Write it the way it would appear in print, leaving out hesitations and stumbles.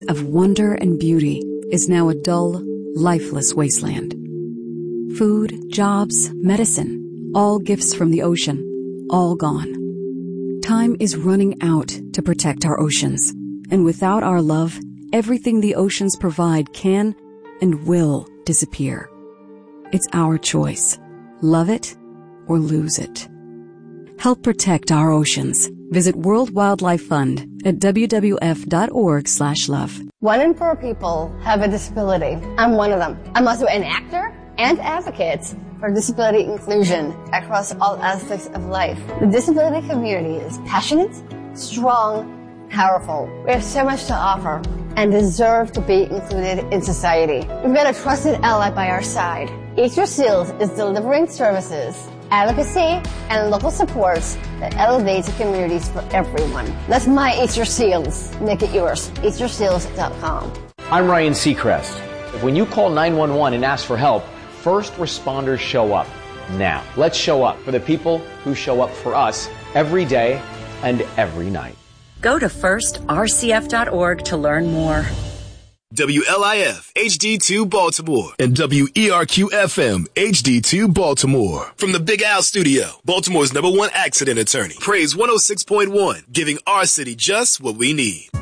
of wonder and beauty is now a dull, lifeless wasteland. Food, jobs, medicine, all gifts from the ocean, all gone. Time is running out to protect our oceans, and without our love, everything the oceans provide can and will disappear. It's our choice. Love it or lose it. Help protect our oceans. Visit World Wildlife Fund at wwf.org/love. 1 in 4 people have a disability. I'm one of them. I'm also an actor and advocate for disability inclusion across all aspects of life. The disability community is passionate, strong, powerful. We have so much to offer and deserve to be included in society. We've got a trusted ally by our side. Eat Your Seals is delivering services, advocacy, and local supports that elevates communities for everyone. Let my Eat Your Seals make it yours. EatYourSeals.com. I'm Ryan Seacrest. When you call 911 and ask for help, first responders show up. Now, let's show up for the people who show up for us every day and every night. Go to firstrcf.org to learn more. WLIF HD2 Baltimore and WERQ-FM HD2 Baltimore. From the Big Al Studio, Baltimore's #1 accident attorney. Praise 106.1, giving our city just what we need.